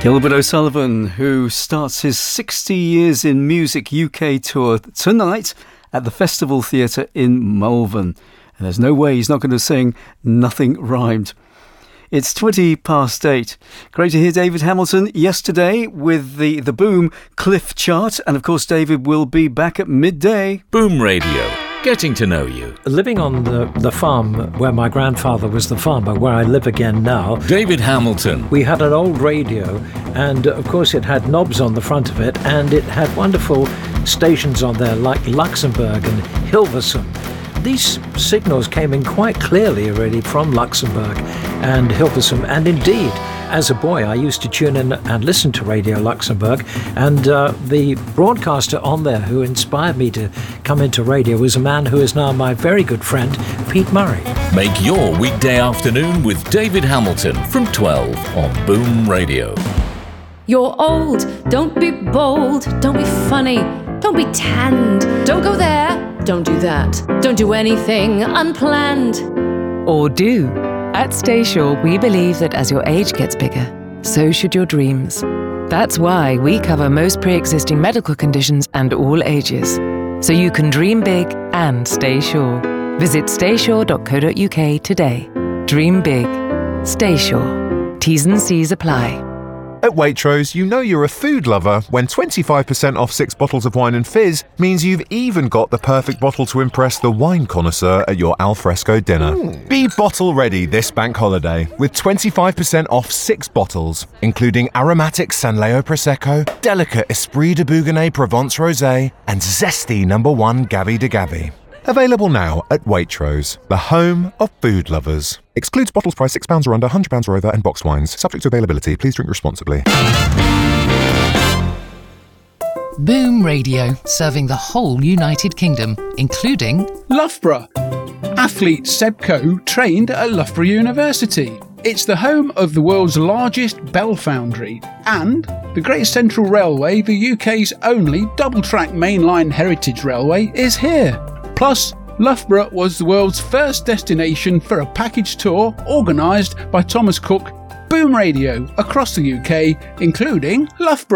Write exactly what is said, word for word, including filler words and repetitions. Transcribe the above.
Gilbert O'Sullivan, who starts his sixty years in music U K tour tonight at the Festival Theatre in Malvern. And there's no way he's not going to sing Nothing Rhymed. It's twenty past eight. Great to hear David Hamilton yesterday with the, the Boom Cliff Chart. And of course, David will be back at midday. Boom Radio. Getting to know you. Living on the, the farm where my grandfather was the farmer, where I live again now. David Hamilton. We had an old radio, and of course it had knobs on the front of it, and it had wonderful stations on there like Luxembourg and Hilversum. These signals came in quite clearly already from Luxembourg and Hilversum, and indeed, as a boy, I used to tune in and listen to Radio Luxembourg, and uh, the broadcaster on there who inspired me to come into radio was a man who is now my very good friend, Pete Murray. Make your weekday afternoon with David Hamilton from twelve on Boom Radio. You're old, don't be bold, don't be funny, don't be tanned, don't go there, don't do that, don't do anything unplanned. Or do. At Staysure, we believe that as your age gets bigger, so should your dreams. That's why we cover most pre-existing medical conditions and all ages. So you can dream big and stay sure. Visit staysure dot co dot uk today. Dream big. Stay sure. T's and C's apply. At Waitrose, you know you're a food lover when twenty-five percent off six bottles of wine and fizz means you've even got the perfect bottle to impress the wine connoisseur at your alfresco dinner. Mm. Be bottle ready this bank holiday with twenty-five percent off six bottles, including aromatic Sanleo Prosecco, delicate Esprit de Bougonnet Provence Rosé, and zesty number one Gavi de Gavi. Available now at Waitrose, the home of food lovers. Excludes bottles priced six pounds or under, one hundred pounds or over, and boxed wines. Subject to availability. Please drink responsibly. Boom Radio, serving the whole United Kingdom, including Loughborough. Athlete Seb Coe trained at Loughborough University. It's the home of the world's largest bell foundry, and the Great Central Railway, the U K's only double-track mainline heritage railway, is here. Plus, Loughborough was the world's first destination for a package tour organised by Thomas Cook. Boom Radio across the U K, including Loughborough.